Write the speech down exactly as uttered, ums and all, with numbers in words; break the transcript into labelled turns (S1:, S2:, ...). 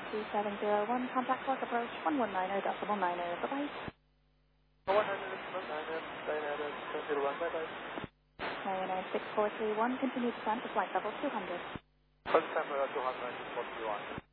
S1: two seven zero one, contact clock approach one one nine zero decimal nine zero, bye-bye.
S2: one hundred decimal nine zero, Ryanair seven zero one, bye-bye.
S1: Ryanair six four three one, continue descent to flight level two hundred.
S2: First time uh, two hundred, four three one.